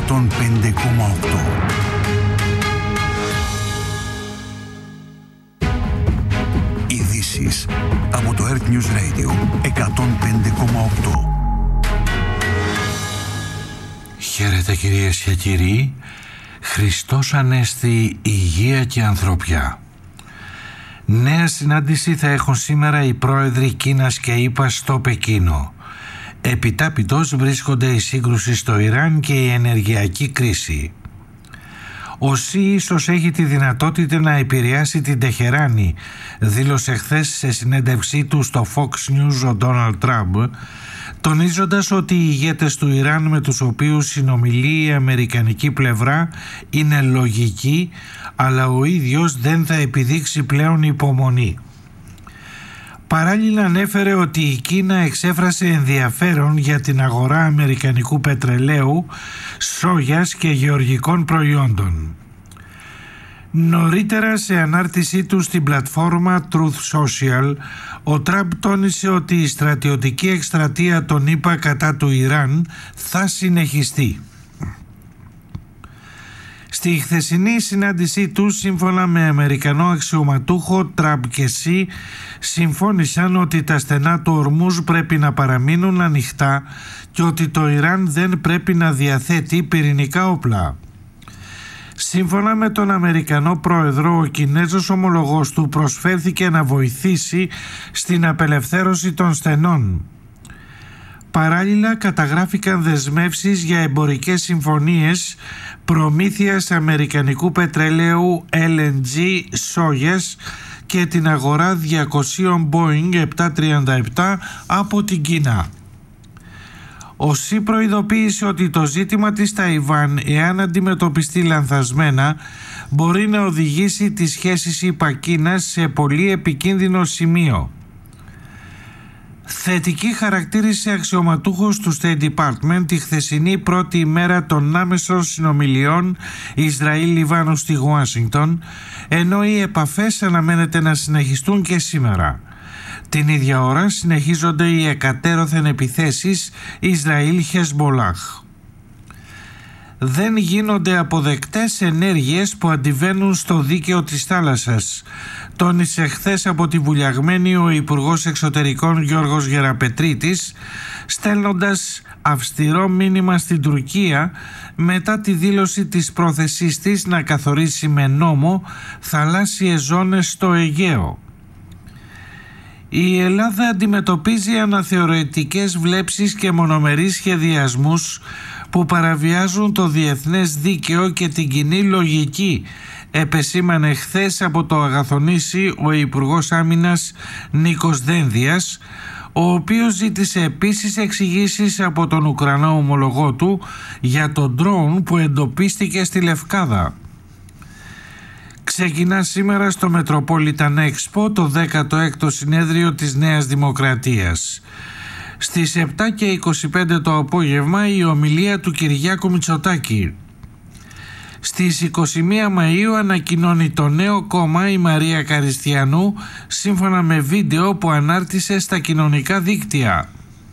105,8. Ειδήσεις από το Earth News Radio 105,8. Χαίρετε κυρίες και κύριοι. Χριστός Ανέστη, υγεία και ανθρωπιά. Νέα συνάντηση θα έχουν σήμερα οι πρόεδροι Κίνας και ΗΠΑ στο Πεκίνο. Επιτάπητος βρίσκονται η σύγκρουση στο Ιράν και η ενεργειακή κρίση. Ο ΣΥ ίσως έχει τη δυνατότητα να επηρεάσει την Τεχεράνη, δήλωσε χθες σε συνέντευξή του στο Fox News ο Ντόναλντ Τραμπ, τονίζοντας ότι οι ηγέτες του Ιράν με τους οποίους συνομιλεί η αμερικανική πλευρά είναι λογικοί, αλλά ο ίδιος δεν θα επιδείξει πλέον υπομονή. Παράλληλα ανέφερε ότι η Κίνα εξέφρασε ενδιαφέρον για την αγορά αμερικανικού πετρελαίου, σόγιας και γεωργικών προϊόντων. Νωρίτερα σε ανάρτησή του στην πλατφόρμα Truth Social, ο Τραμπ τόνισε ότι η στρατιωτική εκστρατεία των ΗΠΑ κατά του Ιράν θα συνεχιστεί. Στη χθεσινή συνάντησή του, σύμφωνα με Αμερικανό αξιωματούχο, Τραμπ και ΣΥ συμφώνησαν ότι τα στενά του Ορμούζ πρέπει να παραμείνουν ανοιχτά και ότι το Ιράν δεν πρέπει να διαθέτει πυρηνικά όπλα. Σύμφωνα με τον Αμερικανό πρόεδρο, ο Κινέζος ομολογός του προσφέρθηκε να βοηθήσει στην απελευθέρωση των στενών. Παράλληλα καταγράφηκαν δεσμεύσεις για εμπορικές συμφωνίες προμήθειας αμερικανικού πετρελαίου LNG σόγιας και την αγορά 200 Boeing 737 από την Κίνα. Ο ΣΥ προειδοποίησε ότι το ζήτημα της Ταϊβάν, εάν αντιμετωπιστεί λανθασμένα, μπορεί να οδηγήσει τις σχέσεις ΗΠΑ-Κίνας σε πολύ επικίνδυνο σημείο. Θετική χαρακτήρισε αξιωματούχος του State Department τη χθεσινή πρώτη ημέρα των άμεσων συνομιλιών Ισραήλ-Λιβάνου στη Ουάσιγκτον, ενώ οι επαφές αναμένεται να συνεχιστούν και σήμερα. Την ίδια ώρα συνεχίζονται οι εκατέρωθεν επιθέσεις Ισραήλ-Χεσμολάχ. Δεν γίνονται αποδεκτές ενέργειες που αντιβαίνουν στο δίκαιο της θάλασσας, τόνισε χθες από τη βουλιαγμένη ο Υπουργός Εξωτερικών Γιώργος Γεραπετρίτης, στέλνοντας αυστηρό μήνυμα στην Τουρκία μετά τη δήλωση της πρόθεσής της να καθορίσει με νόμο θαλάσσιες ζώνες στο Αιγαίο. Η Ελλάδα αντιμετωπίζει αναθεωρητικές βλέψεις και μονομερείς σχεδιασμούς που παραβιάζουν το διεθνές δίκαιο και την κοινή λογική, επεσήμανε χθες από το Αγαθονήσι ο Υπουργός Άμυνας Νίκος Δένδιας, ο οποίος ζήτησε επίσης εξηγήσεις από τον Ουκρανό ομολογό του για το ντρόουν που εντοπίστηκε στη Λευκάδα. Ξεκινά σήμερα στο Metropolitan Expo το 16ο συνέδριο της Νέας Δημοκρατίας. Στις 7:25 το απόγευμα η ομιλία του Κυριάκου Μητσοτάκη. Στις 21 Μαΐου ανακοινώνει το νέο κόμμα η Μαρία Καριστιανού, σύμφωνα με βίντεο που ανάρτησε στα κοινωνικά δίκτυα.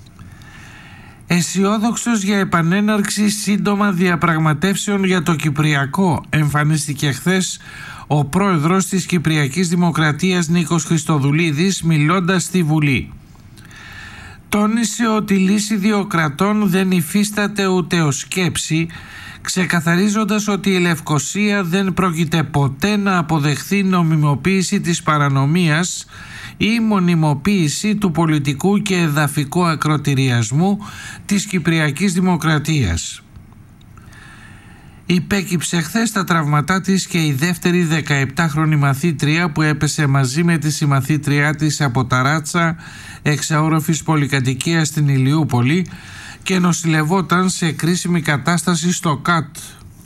Αισιόδοξος για επανέναρξη σύντομα διαπραγματεύσεων για το Κυπριακό, εμφανίστηκε χθες ο πρόεδρος της Κυπριακής Δημοκρατίας Νίκος Χριστοδουλίδης μιλώντας στη Βουλή. Τόνισε ότι η λύση δύο κρατών δεν υφίσταται ούτε ως σκέψη, ξεκαθαρίζοντας ότι η Λευκοσία δεν πρόκειται ποτέ να αποδεχθεί νομιμοποίηση της παρανομίας ή μονιμοποίηση του πολιτικού και εδαφικού ακροτηριασμού της Κυπριακής Δημοκρατίας. Υπέκυψε χθες τα τραύματά της και η δεύτερη 17χρονη μαθήτρια που έπεσε μαζί με τη συμμαθήτριά της από ταράτσα εξαόροφης πολυκατοικίας στην Ηλιούπολη και νοσηλευόταν σε κρίσιμη κατάσταση στο ΚΑΤ.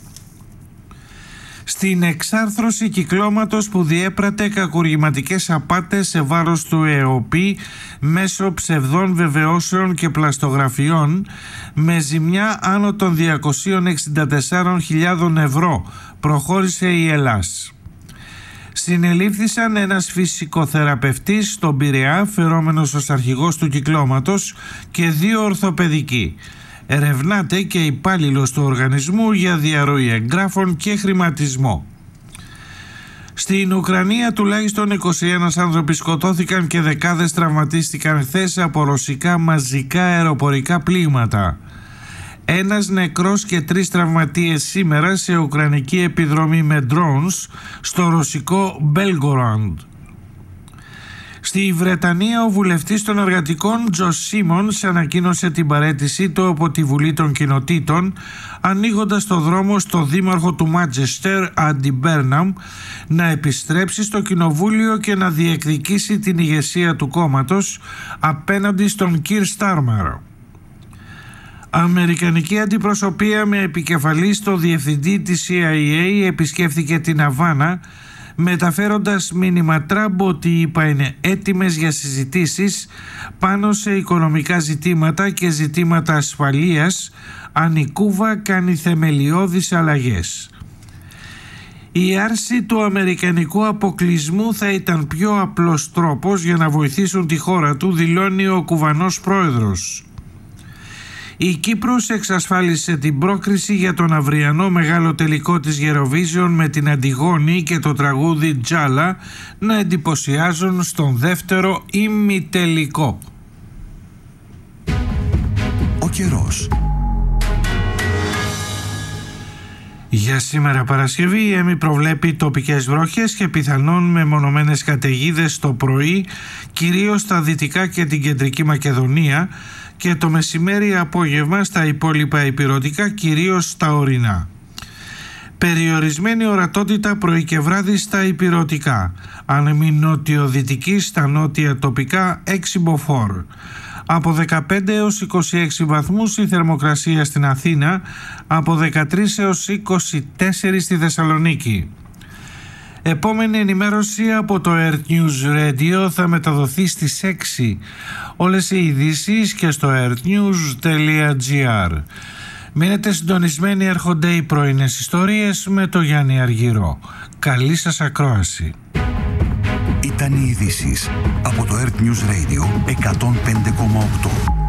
Στην εξάρθρωση κυκλώματος που διέπρατε κακουργηματικές απάτες σε βάρος του ΕΟΠΗ μέσω ψευδών βεβαιώσεων και πλαστογραφιών με ζημιά άνω των 264.000 ευρώ, προχώρησε η Ελλάς. Συνελήφθησαν ένας φυσικοθεραπευτής στον Πειραιά, φερόμενος ως αρχηγός του κυκλώματος, και 2 ορθοπαιδικοί. Ερευνάται και υπάλληλος του οργανισμού για διαρροή εγγράφων και χρηματισμό. Στην Ουκρανία τουλάχιστον 21 άνθρωποι σκοτώθηκαν και δεκάδες τραυματίστηκαν χθες από ρωσικά μαζικά αεροπορικά πλήγματα. Ένας νεκρός και 3 τραυματίες σήμερα σε ουκρανική επιδρομή με drones στο ρωσικό Belgorod. Στη Βρετανία, ο βουλευτής των εργατικών Τζο Σίμονς ανακοίνωσε την παραίτησή του από τη Βουλή των Κοινοτήτων, ανοίγοντας το δρόμο στο δήμαρχο του Μάντσεστερ, Άντι Μπέρναμ, να επιστρέψει στο κοινοβούλιο και να διεκδικήσει την ηγεσία του κόμματος απέναντι στον Κιρ Στάρμερ. Αμερικανική αντιπροσωπεία με επικεφαλή στο διευθυντή της CIA επισκέφθηκε την Αβάνα, μεταφέροντας μήνυμα Τραμπ ότι οι ΗΠΑ είναι έτοιμες για συζητήσεις πάνω σε οικονομικά ζητήματα και ζητήματα ασφαλείας αν η Κούβα κάνει θεμελιώδεις αλλαγές. Η άρση του αμερικανικού αποκλεισμού θα ήταν πιο απλός τρόπος για να βοηθήσουν τη χώρα του, δηλώνει ο Κουβανός πρόεδρος. Η Κύπρος εξασφάλισε την πρόκριση για τον αυριανό μεγάλο τελικό της Eurovision με την Αντιγόνη και το τραγούδι Τζάλα να εντυπωσιάζουν στον δεύτερο ημιτελικό. Ο καιρός. Για σήμερα Παρασκευή η ΕΜΗ προβλέπει τοπικές βροχές και πιθανόν μεμονωμένες καταιγίδες το πρωί, κυρίως στα δυτικά και την κεντρική Μακεδονία, και το μεσημέρι απόγευμα στα υπόλοιπα ηπειρωτικά, κυρίως στα ορεινά. Περιορισμένη ορατότητα πρωί και βράδυ στα ηπειρωτικά, άνεμη νοτιοδυτική στα νότια τοπικά 6 μποφόρ. Από 15 έως 26 βαθμούς η θερμοκρασία στην Αθήνα, από 13 έως 24 στη Θεσσαλονίκη. Επόμενη ενημέρωση από το Earth News Radio θα μεταδοθεί στις 6. Όλες οι ειδήσεις και στο earthnews.gr. Μείνετε συντονισμένοι, έρχονται οι πρωινές ιστορίες με το Γιάννη Αργυρό. Καλή σας ακρόαση. Ήταν οι ειδήσεις από το Earth News Radio 105,8.